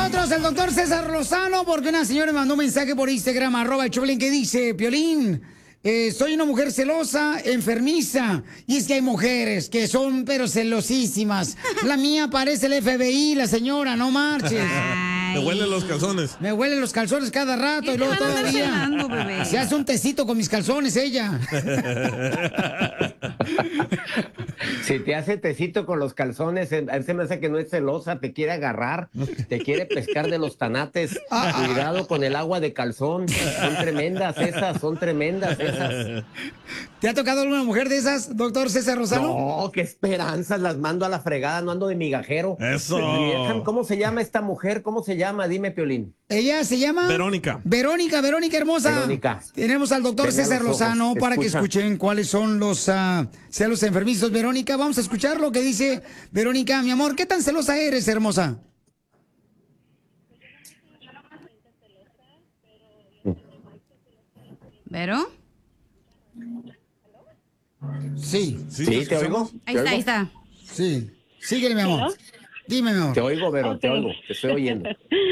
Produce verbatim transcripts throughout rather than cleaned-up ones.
nosotros el doctor César Lozano porque una señora me mandó un mensaje por Instagram, arroba el Choplin, que dice: Piolín, eh, soy una mujer celosa, enfermiza. Y es que hay mujeres que son pero celosísimas. La mía parece el F B I, la señora, no marches. Me huelen los calzones. Me huelen los calzones cada rato y luego todavía cenando, bebé? Se hace un tecito con mis calzones ella. Si te hace tecito con los calzones, a él se me hace que no es celosa, te quiere agarrar, te quiere pescar de los tanates. Cuidado con el agua de calzón, son tremendas esas, son tremendas esas. ¿Te ha tocado alguna mujer de esas, doctor César Lozano? No, qué esperanzas, las mando a la fregada, no ando de migajero. Eso. ¿Cómo se llama esta mujer? ¿Cómo se llama? Dime, Piolín. Ella se llama... Verónica. Verónica, Verónica hermosa. Verónica. Tenemos al doctor Venga, César los ojos. Lozano para Escucha. que escuchen cuáles son los uh, celos enfermizos. Verónica, vamos a escuchar lo que dice Verónica. Mi amor, ¿qué tan celosa eres, hermosa? ¿Vero? Sí. ¿Sí, ¿Sí te oigo? Ahí ¿Te está, ahí oigo? está. Sí. Síguele, mi amor. ¿Hello? Dime, mi amor. Te oigo, Vero, Ok. te oigo, te estoy oyendo.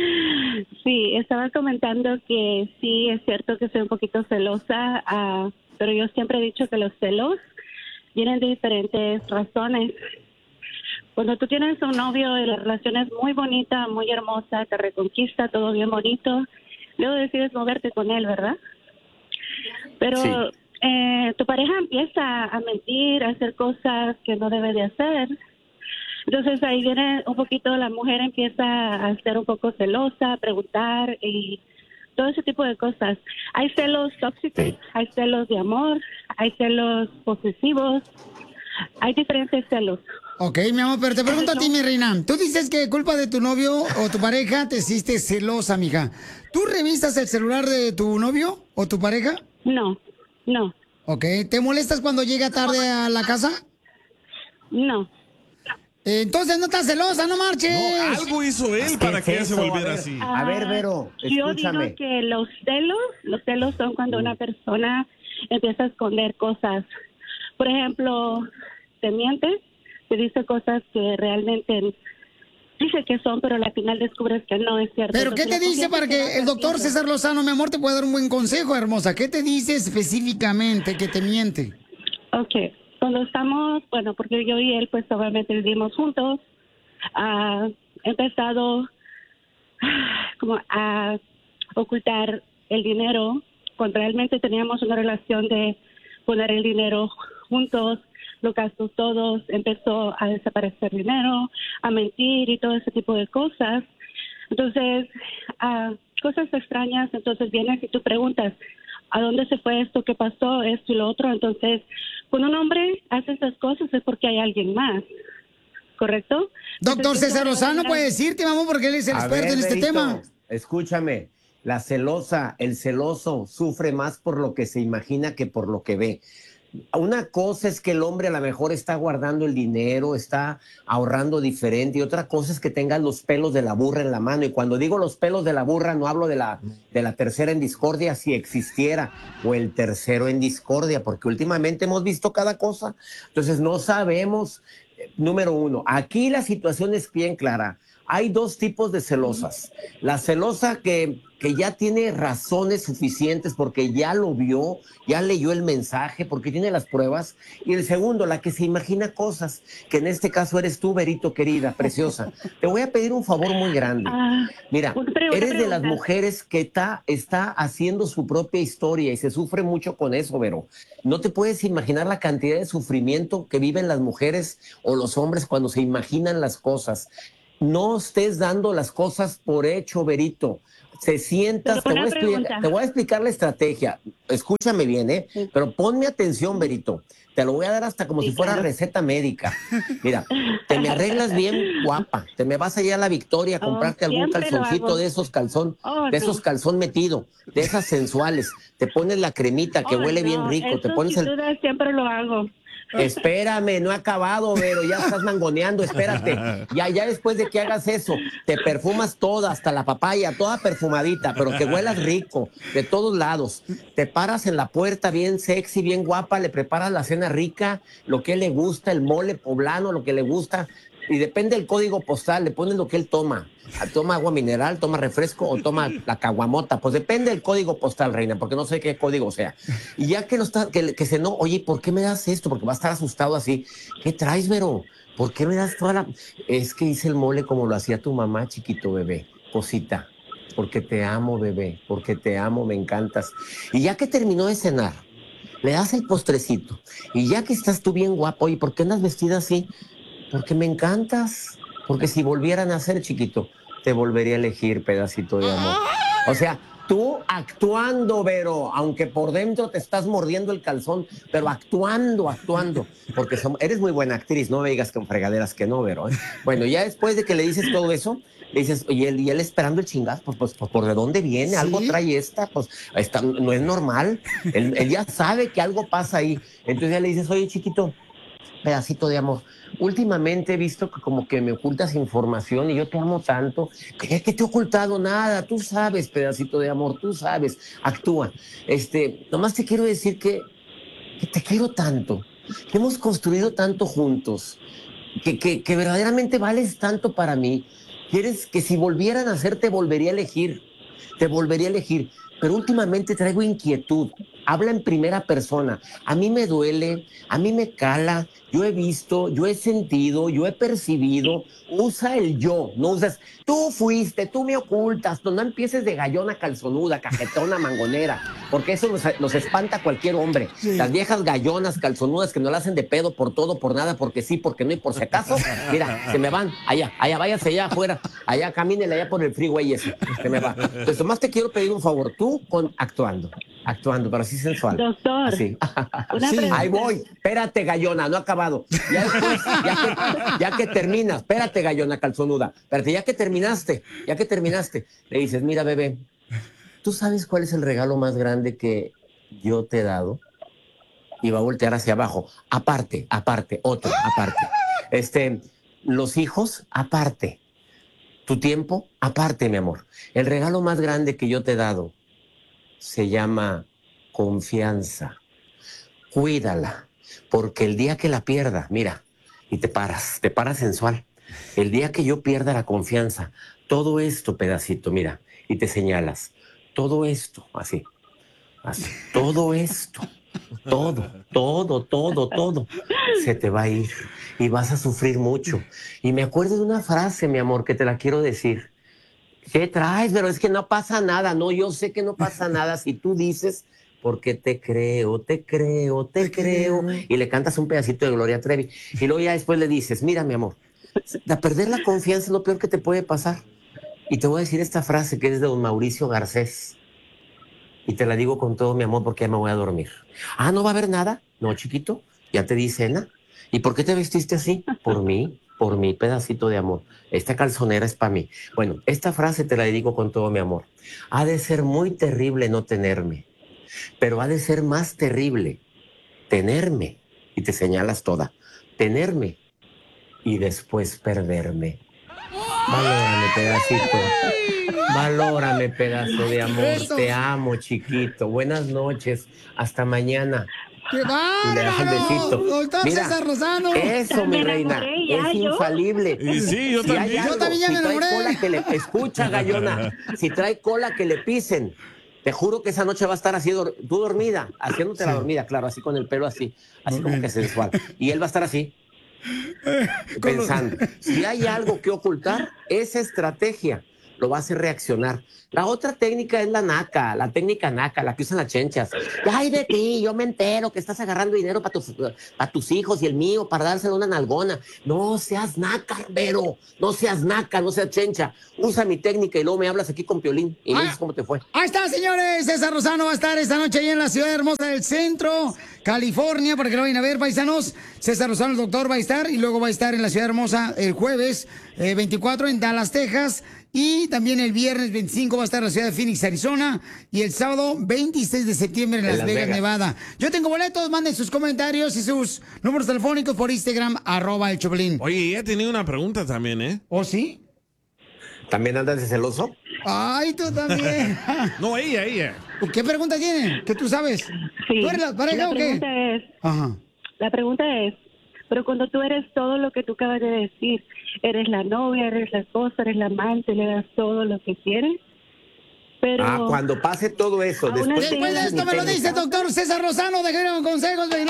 Sí, estaba comentando que sí, es cierto que soy un poquito celosa, ah, pero yo siempre he dicho que los celos vienen de diferentes razones. Cuando tú tienes un novio y la relación es muy bonita, muy hermosa, te reconquista, todo bien bonito, luego decides moverte con él, ¿verdad? Pero Sí. eh, tu pareja empieza a mentir, a hacer cosas que no debe de hacer. Entonces ahí viene un poquito, la mujer empieza a ser un poco celosa, a preguntar y todo ese tipo de cosas. Hay celos tóxicos, hay celos de amor, hay celos posesivos, hay diferentes celos. Ok, mi amor, pero te pregunto a ti, mi reina. Tú dices que culpa de tu novio o tu pareja te hiciste celosa, mija. ¿Tú revisas el celular de tu novio o tu pareja? No, no, Ok, ¿te molestas cuando llega tarde a la casa? no. Entonces no estás celosa, no marches. No, algo hizo él ¿Qué para es que ella se eso? volviera A ver. así. A ver, Vero, Yo escúchame. digo que los celos, los celos son cuando una persona empieza a esconder cosas. Por ejemplo, te miente, te dice cosas que realmente dice que son, pero al final descubres que no es cierto. ¿Pero qué Entonces, te la dice confianza para se va que el doctor perdiendo. César Lozano, mi amor, te pueda dar un buen consejo, hermosa? ¿Qué te dice específicamente que te miente? Ok, cuando estamos, bueno, porque yo y él pues obviamente vivimos juntos, ah, he empezado ah, como a ocultar el dinero, cuando realmente teníamos una relación de poner el dinero juntos, lo gastó todos, empezó a desaparecer dinero, a mentir y todo ese tipo de cosas. Entonces, ah, cosas extrañas, entonces vienes y tú preguntas, ¿a dónde se fue esto? ¿Qué pasó? Esto y lo otro. Entonces, cuando un hombre hace esas cosas es porque hay alguien más, ¿correcto? Doctor Entonces, César eso Lozano va a puede decirte, mi amor, porque él es el A experto ver, en este Berito, tema. escúchame, la celosa, el celoso sufre más por lo que se imagina que por lo que ve. Una cosa es que el hombre a lo mejor está guardando el dinero, está ahorrando diferente, y otra cosa es que tenga los pelos de la burra en la mano. Y cuando digo los pelos de la burra, no hablo de la, de la tercera en discordia, si existiera, o el tercero en discordia, porque últimamente hemos visto cada cosa. Entonces no sabemos. Número uno, aquí la situación es bien clara. Hay dos tipos de celosas. La celosa que, que ya tiene razones suficientes porque ya lo vio, ya leyó el mensaje, porque tiene las pruebas. Y el segundo, la que se imagina cosas, que en este caso eres tú, Verito, querida, preciosa. Te voy a pedir un favor muy grande. Ah, Mira, una pre- una eres de las pregunta. mujeres que está, está haciendo su propia historia y se sufre mucho con eso, Vero. No te puedes imaginar la cantidad de sufrimiento que viven las mujeres o los hombres cuando se imaginan las cosas. No estés dando las cosas por hecho, Verito. Se sientas, te Pero voy, a una explicar, pregunta. te voy a explicar la estrategia. Escúchame bien, ¿eh? Sí. Pero ponme atención, Verito. Te lo voy a dar hasta como Sí, si fuera claro. receta médica. Mira, te me arreglas bien guapa. Te me vas allá a la Victoria a Oh, comprarte algún siempre lo calzoncito hago. de esos calzón, Oh, de esos no. calzón metido, de esas sensuales. Te pones la cremita que Oh, huele no, bien rico. Te eso pones sin el, duda siempre lo hago. Espérame, no he acabado, Vero, ya estás mangoneando, espérate. Ya, ya después de que hagas eso, te perfumas toda, hasta la papaya, toda perfumadita, pero que huelas rico, de todos lados. Te paras en la puerta bien sexy, bien guapa, le preparas la cena rica, lo que le gusta, el mole poblano, lo que le gusta. Y depende del código postal, le ponen lo que él toma. Toma agua mineral, toma refresco o toma la caguamota. Pues depende del código postal, reina, porque no sé qué código sea. Y ya que no está, que, que se no, oye, ¿por qué me das esto? Porque va a estar asustado así. ¿Qué traes, Vero? ¿Por qué me das toda la...? Es que hice el mole como lo hacía tu mamá, chiquito bebé, cosita. Porque te amo, bebé, porque te amo, me encantas. Y ya que terminó de cenar, le das el postrecito. Y ya que estás tú bien guapo, oye, ¿por qué andas vestida así? Porque me encantas. Porque si volvieran a ser, chiquito, te volvería a elegir, pedacito de amor. O sea, tú actuando, Vero, aunque por dentro te estás mordiendo el calzón, pero actuando, actuando. Porque son, eres muy buena actriz, no me digas con fregaderas que no, Vero. ¿eh? Bueno, ya después de que le dices todo eso, le dices, oye, y él esperando el chingazo, pues, pues, pues, ¿por de dónde viene? ¿Sí? ¿Algo trae esta? Pues, esta no es normal. Él, él ya sabe que algo pasa ahí. Entonces ya le dices, oye, chiquito, pedacito de amor. Últimamente he visto que como que me ocultas información y yo te amo tanto. ¿Qué, qué te he ocultado? Nada. Tú sabes, pedacito de amor, tú sabes. Actúa. Este, nomás te quiero decir que, que te quiero tanto, que hemos construido tanto juntos, que, que, que verdaderamente vales tanto para mí. Quieres que si volvieran a ser te volvería a elegir. Te volvería a elegir. Pero últimamente traigo inquietud. Habla en primera persona. A mí me duele, a mí me cala. Yo he visto, yo he sentido, yo he percibido. Usa el yo, no usas. Tú fuiste, tú me ocultas. No, no empieces de gallona calzonuda, cajetona, mangonera, porque eso nos, nos espanta a cualquier hombre. Sí. Las viejas gallonas calzonudas que no la hacen de pedo por todo, por nada, porque sí, porque no y por si acaso. Mira, se me van. Allá, allá, váyase allá afuera. Allá, camínele allá por el freeway ese. Se me va. Entonces, nomás te quiero pedir un favor. Tú con actuando. Actuando, pero así sensual. Doctor. Así. Una Sí. pregunta. Ahí voy. Espérate, gallona, no he acabado. Ya después, ya que, ya que terminas, espérate, gallona calzonuda. Espérate, ya que terminaste, ya que terminaste, le dices, mira, bebé, ¿tú sabes cuál es el regalo más grande que yo te he dado? Y va a voltear hacia abajo. Aparte, aparte, otro, aparte. Este, los hijos, aparte. Tu tiempo, aparte, mi amor. El regalo más grande que yo te he dado se llama confianza. Cuídala, porque el día que la pierda, mira, y te paras, te paras sensual. El día que yo pierda la confianza, todo esto, pedacito, mira, y te señalas, todo esto, así, así, todo esto, todo, todo, todo, todo, se te va a ir y vas a sufrir mucho. Y me acuerdo de una frase, mi amor, que te la quiero decir. ¿Qué traes? Pero es que no pasa nada. No, yo sé que no pasa nada si tú dices, porque te creo, te creo, te, te creo. creo. Y le cantas un pedacito de Gloria Trevi. Y luego ya después le dices, mira, mi amor, a perder la confianza es lo peor que te puede pasar. Y te voy a decir esta frase que es de don Mauricio Garcés. Y te la digo con todo mi amor porque ya me voy a dormir. Ah, ¿no va a haber nada? No, chiquito, ya te di cena. ¿Y por qué te vestiste así? Por mí. Por mi pedacito de amor. Esta calzonera es para mí. Bueno, esta frase te la dedico con todo mi amor. Ha de ser muy terrible no tenerme, pero ha de ser más terrible tenerme, y te señalas toda, tenerme y después perderme. Valórame, pedacito. Valórame, pedazo de amor. Eso. Te amo, chiquito. Buenas noches. Hasta mañana. ¡Qué Y le das el bárbaro! besito. Doctor Mira, César Lozano. Eso, mi Me reina, enamoré ya, es yo. infalible. Y sí, yo Si hay también. algo, Yo también ya si me trae enamoré. cola que le... Escucha, gallona, si trae cola que le pisen, te juro que esa noche va a estar así, dor- tú dormida, haciéndote la dormida, claro, así con el pelo así, así como que sensual. Y él va a estar así, Con los- pensando. Si hay algo que ocultar, esa estrategia lo va a hacer reaccionar. La otra técnica es la naca, la técnica naca, la que usan las chenchas. Ay, de ti, yo me entero que estás agarrando dinero para tus, para tus hijos y el mío, para dárselo una nalgona. No seas naca, Vero, no seas naca, no seas chencha. Usa mi técnica y luego me hablas aquí con Piolín y me Ah. dices cómo te fue. Ahí está, señores. César Lozano va a estar esta noche ahí en la ciudad hermosa del centro, California, para que lo vayan a ver, paisanos. César Lozano, el doctor, va a estar y luego va a estar en la ciudad hermosa el jueves eh, veinticuatro en Dallas, Texas. Y también el viernes veinticinco va a estar en la ciudad de Phoenix, Arizona. Y el sábado veintiséis de septiembre en En Las, Las Vegas, Vegas. Nevada. Yo tengo boletos, manden sus comentarios y sus números telefónicos por Instagram, arroba el Choplin. Oye, ella tenía una pregunta también, ¿eh? ¿Oh, sí? ¿También andas de celoso? Ay, tú también. No, ella, ella. ¿Qué pregunta tiene? ¿Qué tú sabes? Sí. ¿Tú eres la pareja la o qué? pregunta es, Ajá. la pregunta es, Pero cuando tú eres todo lo que tú acabas de decir, eres la novia, eres la esposa, eres la amante, le das todo lo que quieres. Pero ah, cuando pase todo eso, aún después, así- Después de esto me lo dice el doctor César Lozano de Consejos.